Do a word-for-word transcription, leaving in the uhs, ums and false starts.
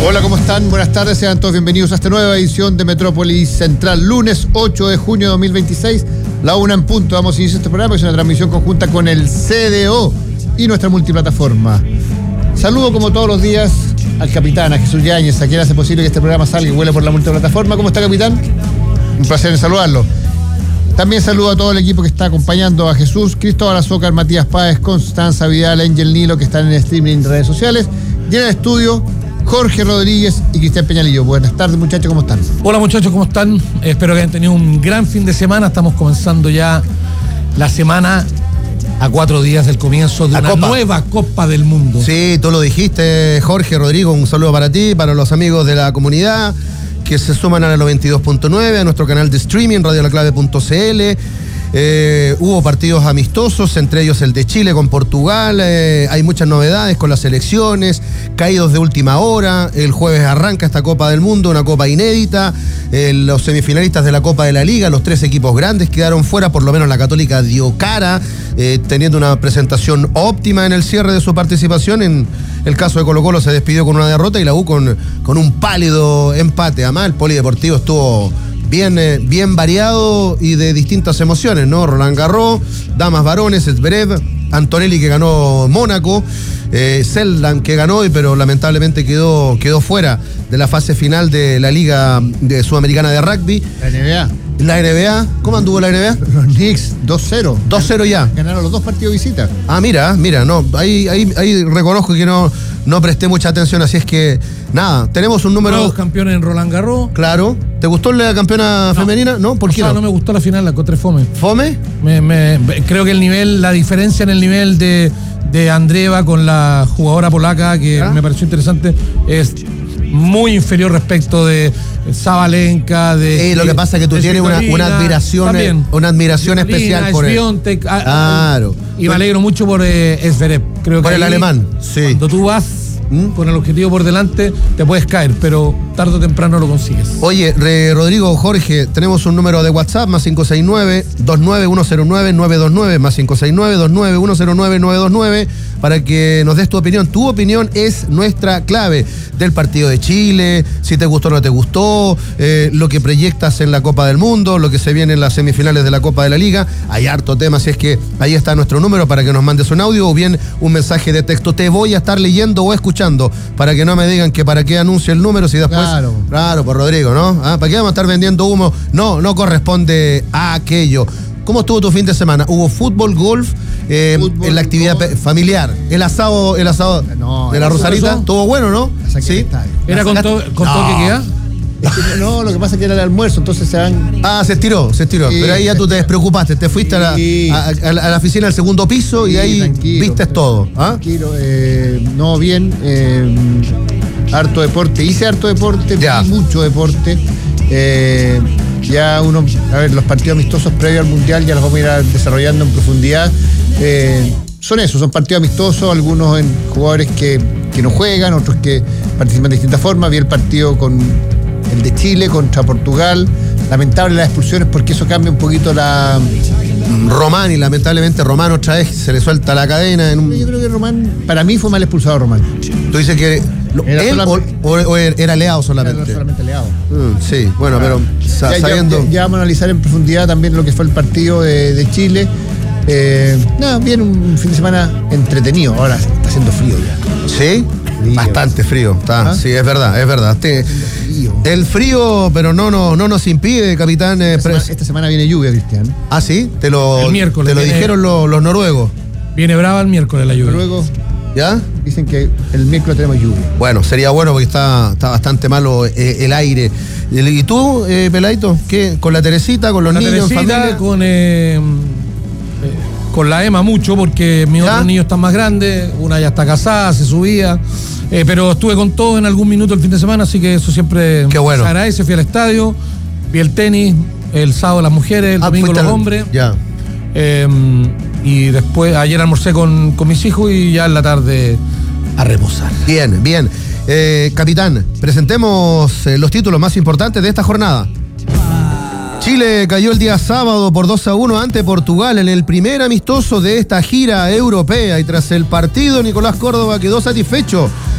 Hola, ¿cómo están? Buenas tardes, sean todos bienvenidos a esta nueva edición de Metrópolis Central, lunes ocho de junio de dos mil veintiséis, la una en punto. Vamos a iniciar este programa, es una transmisión conjunta con el C D O y nuestra multiplataforma. Saludo como todos los días al capitán, a Jesús Yáñez, a quien hace posible que este programa salga y vuele por la multiplataforma. ¿Cómo está, capitán? Un placer en saludarlo. También saludo a todo el equipo que está acompañando a Jesús, Cristóbal Azócar, Matías Páez, Constanza Vidal, Ángel Nilo, que están en el streaming en redes sociales, y en el estudio Jorge Rodríguez y Cristian Peñalillo. Buenas tardes, muchachos, ¿cómo están? Hola, muchachos, ¿cómo están? Espero que hayan tenido un gran fin de semana. Estamos comenzando ya la semana a cuatro días del comienzo de la una Copa. Nueva Copa del Mundo. Sí, tú lo dijiste, Jorge, Rodrigo, un saludo para ti, para los amigos de la comunidad que se suman a la noventa y dos punto nueve, a nuestro canal de streaming, radio la clave punto c l. Eh, hubo partidos amistosos, entre ellos el de Chile con Portugal. Eh, hay muchas novedades con las elecciones, caídos de última hora. El jueves arranca esta Copa del Mundo, una Copa inédita. Eh, los semifinalistas de la Copa de la Liga, los tres equipos grandes quedaron fuera, por lo menos la Católica dio cara, eh, teniendo una presentación óptima en el cierre de su participación. En el caso de Colo Colo se despidió con una derrota y la U con, con un pálido empate. Además, el polideportivo estuvo Bien, eh, bien variado y de distintas emociones, ¿no? Roland Garros, damas varones, Zverev, Antonelli que ganó Mónaco, eh, Seldan que ganó, pero lamentablemente quedó, quedó fuera de la fase final de la Liga de Sudamericana de Rugby. La N B A. La N B A, ¿cómo anduvo la N B A? Los Knicks dos cero. dos cero ya. Ganaron los dos partidos de visita. Ah, mira, mira, no, ahí, ahí, ahí reconozco que no, no presté mucha atención, así es que, nada, tenemos un número... Nuevos campeones en Roland Garros. Claro. ¿Te gustó la campeona no. femenina? ¿No? ¿Por o qué sea, no? no me gustó la final, la encontré fome. ¿Fome? Me, me, creo que el nivel, la diferencia en el nivel de, de Andreeva con la jugadora polaca, que ¿Ah? me pareció interesante, es muy inferior respecto de Sabalenka, de... Eh, lo que pasa es que tú tienes una, una admiración también, una admiración especial por él. Claro. Y me alegro mucho por eh, Zverev. Creo que por el alemán, sí. Cuando tú vas ¿Mm? con el objetivo por delante, te puedes caer, pero tarde o temprano lo consigues. Oye, re, Rodrigo, Jorge, tenemos un número de WhatsApp, más cinco seis nueve, dos nueve uno cero nueve, nueve dos nueve, más cinco seis nueve, dos nueve uno cero nueve, nueve dos nueve, para que nos des tu opinión. Tu opinión es nuestra clave del partido de Chile, si te gustó o no te gustó, eh, lo que proyectas en la Copa del Mundo, lo que se viene en las semifinales de la Copa de la Liga. Hay harto tema, así es que ahí está nuestro número para que nos mandes un audio o bien un mensaje de texto. Te voy a estar leyendo o escuchando, para que no me digan que para qué anuncio el número si después... Claro. Claro, por Rodrigo, ¿no? ¿Ah? ¿Para qué vamos a estar vendiendo humo? No, no corresponde a aquello. ¿Cómo estuvo tu fin de semana? ¿Hubo fútbol, golf, eh, fútbol, en la actividad golf. familiar? ¿El asado, el asado no, de la Rosarita? ¿Estuvo bueno, no? Sí. ¿Era con, to con no. toque que queda? Es que no, lo que pasa es que era el almuerzo, entonces se van... Ah, se estiró, se estiró. Sí, pero ahí ya tú te despreocupaste, te fuiste sí. a, la, a, a, la, a la oficina del segundo piso sí, y ahí viste todo. ¿Ah? Tranquilo, eh, no, bien, eh, harto deporte, hice harto deporte, ya. mucho deporte. Eh, ya uno, a ver, los partidos amistosos previos al Mundial ya los vamos a ir desarrollando en profundidad. Eh, son esos, son partidos amistosos, algunos en jugadores que, que no juegan, otros que participan de distintas formas. Vi el partido con el de Chile contra Portugal, lamentable las expulsiones porque eso cambia un poquito la... Román, y lamentablemente Román otra vez se le suelta la cadena. En un... Yo creo que Román, para mí fue mal expulsado Román. Tú dices que lo, él o, o, o era Leao solamente. Era solamente Leao. Mm, sí, bueno, pero ya, sabiendo... Ya, ya, ya vamos a analizar en profundidad también lo que fue el partido de, de Chile. Eh, nada, bien, un fin de semana entretenido. Ahora está haciendo frío ya. ¿Sí? Frío. Bastante frío. Está, ¿Ah? Sí, es verdad, es verdad. Te, frío. El frío, pero no, no, no nos impide, capitán. Eh, esta, semana, esta semana viene lluvia, Cristian. Ah, sí, te lo, el miércoles te lo viene, dijeron los, los noruegos. Viene brava el miércoles la lluvia. Noruegos. ¿Ya? Dicen que el miércoles tenemos lluvia. Bueno, sería bueno porque está, está bastante malo eh, el aire. ¿Y tú, eh, Peladito? ¿Qué? ¿Con la Teresita, con los la niños, Teresita, familia? Con, eh, eh, con la Emma mucho, porque mis ¿Ya? otros niños están más grandes. Una ya está casada, se subía. Eh, pero estuve con todo en algún minuto el fin de semana, así que eso siempre Qué bueno. se agradece. Fui al estadio, vi el tenis, el sábado las mujeres, el ah, domingo los hombres. Ya. Eh, y después, ayer almorcé con, con mis hijos y ya en la tarde a reposar. Bien, bien. Eh, capitán, presentemos eh, los títulos más importantes de esta jornada. Chile cayó el día sábado por dos a uno ante Portugal en el primer amistoso de esta gira europea y tras el partido Nicolás Córdoba quedó satisfecho